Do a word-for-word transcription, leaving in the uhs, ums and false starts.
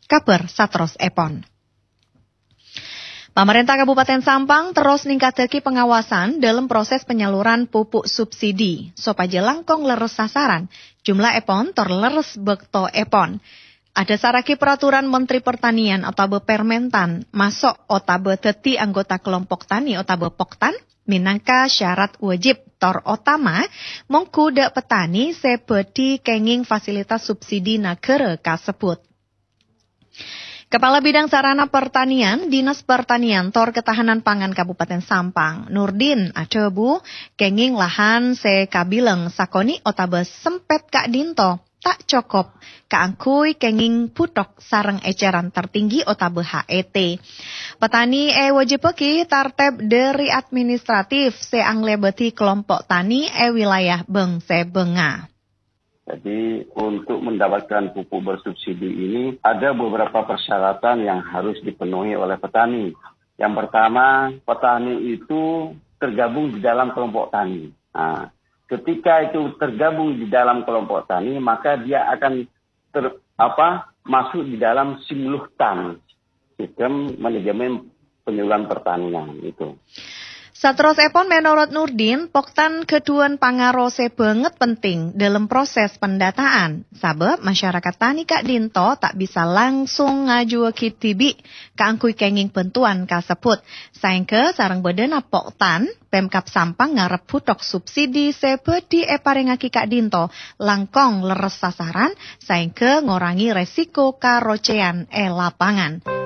Kabar Satros Epon. Pemerintah Kabupaten Sampang terus ningkatake pengawasan dalam proses penyaluran pupuk subsidi. Supaya langkong leres sasaran, jumlah epon tor leres bekto epon. Ada saraki peraturan Menteri Pertanian atau Permentan masuk otabe teti anggota kelompok tani otabe poktan minangka syarat wajib tor otama mengkuda petani seperti kenging fasilitas subsidi negara kasebut. Kepala Bidang Sarana Pertanian, Dinas Pertanian Tor Ketahanan Pangan Kabupaten Sampang, Nurdin Acebu, kenging lahan se kabileng sakoni otabe sempet Kak Dinto, tak cukup kaangkui kenging putok sareng eceran tertinggi otabe H E T. Petani e wajib peki tarteb dari administratif se anglebeti kelompok tani e wilayah Beng se Benga. Jadi untuk mendapatkan pupuk bersubsidi ini ada beberapa persyaratan yang harus dipenuhi oleh petani. Yang pertama, petani itu tergabung di dalam kelompok tani. Nah, ketika itu tergabung di dalam kelompok tani, maka dia akan ter, apa, masuk di dalam Simluhtan, sistem manajemen penyuluhan pertanian itu. Satros Epon menurut Nurdin, poktan keduan pangarose banget penting dalam proses pendataan. Sabab masyarakat tani Kak Dinto tak bisa langsung ngaju ke tibi kaangkui kenging bentuan kasebut. Saengke sarang bedena poktan, Pemkap Sampang ngarep putok subsidi seperti e parengaki Kak Dinto langkong leres sasaran, saengke ngorangi resiko karocean e lapangan.